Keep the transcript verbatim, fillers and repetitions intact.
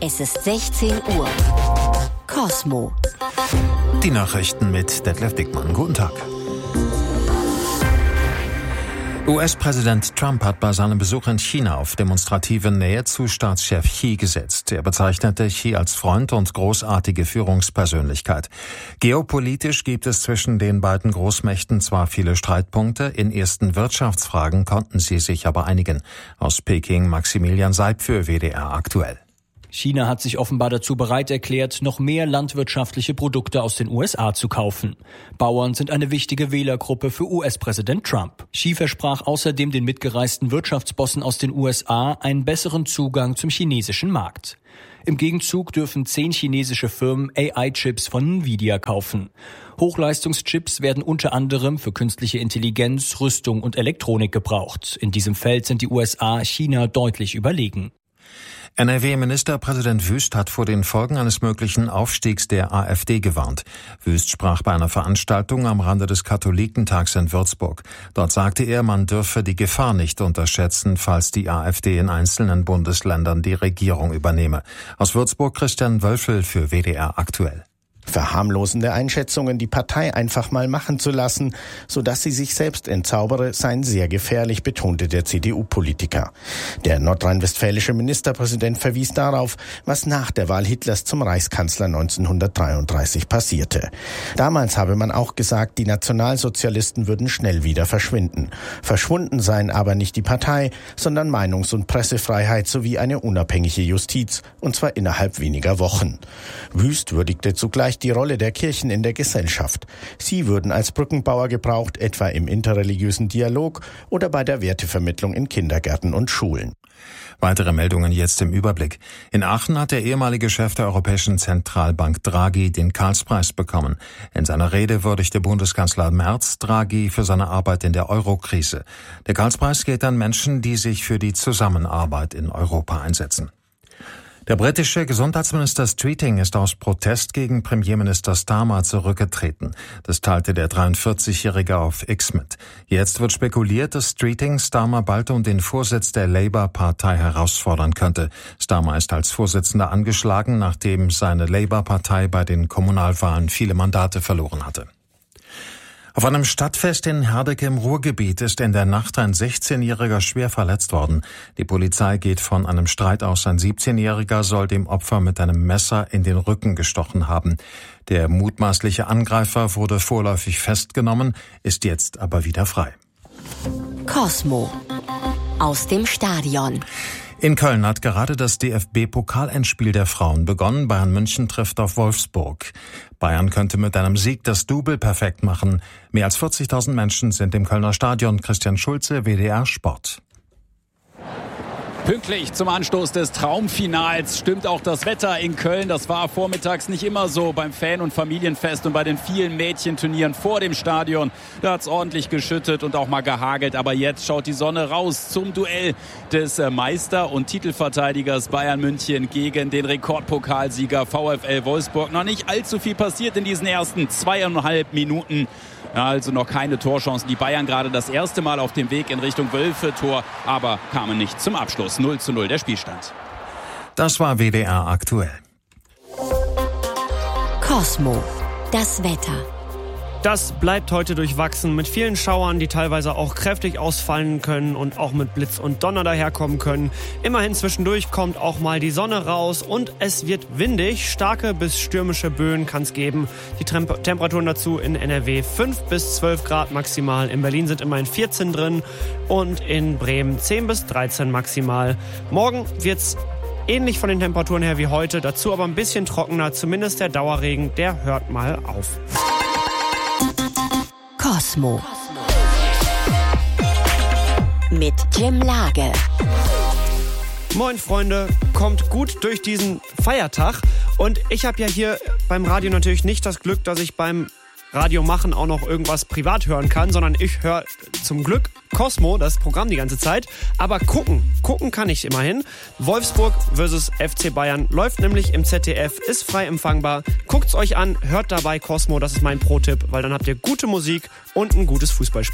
Es ist sechzehn Uhr. Cosmo. Die Nachrichten mit Detlef Dickmann. Guten Tag. U S-Präsident Trump hat bei seinem Besuch in China auf demonstrative Nähe zu Staatschef Xi gesetzt. Er bezeichnete Xi als Freund und großartige Führungspersönlichkeit. Geopolitisch gibt es zwischen den beiden Großmächten zwar viele Streitpunkte, in ersten Wirtschaftsfragen konnten sie sich aber einigen. Aus Peking Maximilian Seib für W D R aktuell. China hat sich offenbar dazu bereit erklärt, noch mehr landwirtschaftliche Produkte aus den U S A zu kaufen. Bauern sind eine wichtige Wählergruppe für U S-Präsident Trump. Xi versprach außerdem den mitgereisten Wirtschaftsbossen aus den U S A einen besseren Zugang zum chinesischen Markt. Im Gegenzug dürfen zehn chinesische Firmen A I-Chips von Nvidia kaufen. Hochleistungschips werden unter anderem für künstliche Intelligenz, Rüstung und Elektronik gebraucht. In diesem Feld sind die U S A China deutlich überlegen. N R W-Ministerpräsident Wüst hat vor den Folgen eines möglichen Aufstiegs der AfD gewarnt. Wüst sprach bei einer Veranstaltung am Rande des Katholikentags in Würzburg. Dort sagte er, man dürfe die Gefahr nicht unterschätzen, falls die AfD in einzelnen Bundesländern die Regierung übernehme. Aus Würzburg Christian Wölfel für W D R aktuell. Verharmlosende Einschätzungen, die Partei einfach mal machen zu lassen, sodass sie sich selbst entzaubere, seien sehr gefährlich, betonte der C D U-Politiker. Der nordrhein-westfälische Ministerpräsident verwies darauf, was nach der Wahl Hitlers zum Reichskanzler neunzehnhundertdreiunddreißig passierte. Damals habe man auch gesagt, die Nationalsozialisten würden schnell wieder verschwinden. Verschwunden seien aber nicht die Partei, sondern Meinungs- und Pressefreiheit sowie eine unabhängige Justiz, und zwar innerhalb weniger Wochen. Wüst würdigte zugleich die Rolle der Kirchen in der Gesellschaft. Sie würden als Brückenbauer gebraucht, etwa im interreligiösen Dialog oder bei der Wertevermittlung in Kindergärten und Schulen. Weitere Meldungen jetzt im Überblick. In Aachen hat der ehemalige Chef der Europäischen Zentralbank Draghi den Karlspreis bekommen. In seiner Rede würdigte Bundeskanzler Merz Draghi für seine Arbeit in der Euro-Krise. Der Karlspreis geht an Menschen, die sich für die Zusammenarbeit in Europa einsetzen. Der britische Gesundheitsminister Streeting ist aus Protest gegen Premierminister Starmer zurückgetreten. Das teilte der dreiundvierzigjährige auf X mit. Jetzt wird spekuliert, dass Streeting Starmer bald um den Vorsitz der Labour-Partei herausfordern könnte. Starmer ist als Vorsitzender angeschlagen, nachdem seine Labour-Partei bei den Kommunalwahlen viele Mandate verloren hatte. Auf einem Stadtfest in Herdecke im Ruhrgebiet ist in der Nacht ein sechzehnjähriger schwer verletzt worden. Die Polizei geht von einem Streit aus. Ein siebzehnjähriger soll dem Opfer mit einem Messer in den Rücken gestochen haben. Der mutmaßliche Angreifer wurde vorläufig festgenommen, ist jetzt aber wieder frei. Cosmo aus dem Stadion. In Köln hat gerade das D F B-Pokalendspiel der Frauen begonnen. Bayern München trifft auf Wolfsburg. Bayern könnte mit einem Sieg das Double perfekt machen. Mehr als vierzigtausend Menschen sind im Kölner Stadion. Christian Schulze, W D R Sport. Pünktlich zum Anstoß des Traumfinals stimmt auch das Wetter in Köln. Das war vormittags nicht immer so beim Fan- und Familienfest und bei den vielen Mädchenturnieren vor dem Stadion. Da hat es ordentlich geschüttet und auch mal gehagelt. Aber jetzt schaut die Sonne raus zum Duell des Meister- und Titelverteidigers Bayern München gegen den Rekordpokalsieger VfL Wolfsburg. Noch nicht allzu viel passiert in diesen ersten zweieinhalb Minuten. Ja, also noch keine Torchancen. Die Bayern gerade das erste Mal auf dem Weg in Richtung Wölfe-Tor, aber kamen nicht zum Abschluss. null zu null der Spielstand. Das war W D R aktuell. Cosmo, das Wetter. Das bleibt heute durchwachsen mit vielen Schauern, die teilweise auch kräftig ausfallen können und auch mit Blitz und Donner daherkommen können. Immerhin zwischendurch kommt auch mal die Sonne raus und es wird windig. Starke bis stürmische Böen kann es geben. Die Temp- Temperaturen dazu in N R W fünf bis zwölf Grad maximal. In Berlin sind immerhin vierzehn drin und in Bremen zehn bis dreizehn maximal. Morgen wird's ähnlich von den Temperaturen her wie heute, dazu aber ein bisschen trockener. Zumindest der Dauerregen, der hört mal auf. Cosmo mit Jim Lage. Moin Freunde, kommt gut durch diesen Feiertag. Und ich habe ja hier beim Radio natürlich nicht das Glück, dass ich beim Radio machen auch noch irgendwas privat hören kann, sondern ich höre zum Glück Cosmo, das Programm die ganze Zeit. Aber gucken, gucken kann ich immerhin. Wolfsburg versus F C Bayern läuft nämlich im Z D F, ist frei empfangbar. Guckt's euch an, hört dabei Cosmo, das ist mein Pro-Tipp, weil dann habt ihr gute Musik und ein gutes Fußballspiel.